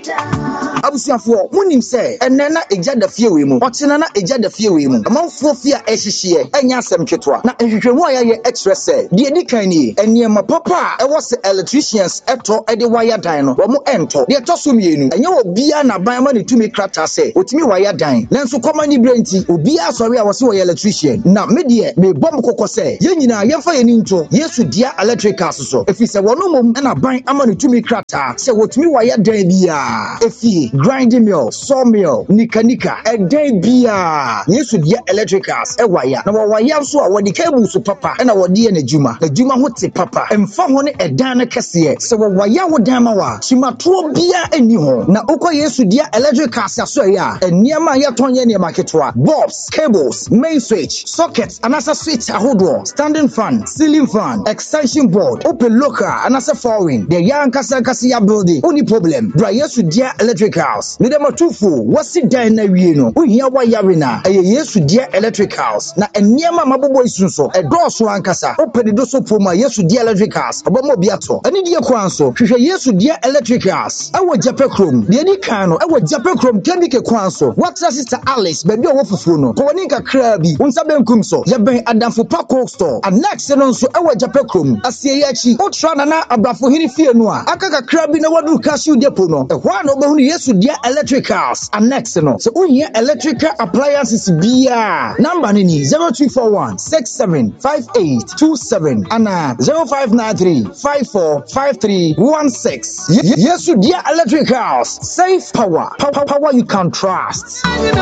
abusuafo munim say enena eja da fie we mu otena na eja da fie we mu amanfo fie a ehihye enya asem ketwa na ehwehwemu a yaye express say de di kan ni eniema papa e wo se electricians eto e de wire dan no wo mo ento de to so mienu enye obia na ban ma ne tumi krata say otimi wire dan nanso komani brenti obia sori a wo se wo electrician na me de me bom kokko say ye nyina ye fa ye ni nto yesu dia electricals so efi se wono mom na ban ama ne tumi krata say wotumi wire dan bia efi grinding mill, sawmill, nika, and day bia. Yesu dia electricals, e wire. Na wire so a wadi cable so papa, and our dear Nejuma. The Juma hote papa, and famone a dana cassia. So wire would damawa. Shimatro bia and you. Na oko Yesu dia electricals, so ya, and Niama Yatonya near marketwa. Bulbs, cables, main switch, sockets, and as a switch a hodro, standing fan, ceiling fan, extension board, open locker, and as a foreign. The young Cassia building. Only problem. Bra Yesu dia electricals. Nidema tufu wasi dan na wie no ohia wayare na eye Yesu dia electricals na eniema mabobo isunso edoso ankasa opedi do so poma Yesu dia electricals obomo biato ani die kwanso hwehwe Yesu dia electricals awo japekrom de ni kan no awo japekrom kemike kwanso watra sister Alice baby owo fufu no ko woni kakra bi unsa benkum so ye ben adamfo pako store annex no nso awo japekrom asie yachi otra na abrafo hini fie no a aka kakra bi na wadu cashew depo no ehwa no behunu Yesu dia electricals annex no so unya electrical appliances bia number ni 0241 675827 ana 0593545316 Yesu dia electricals safe power you can trust.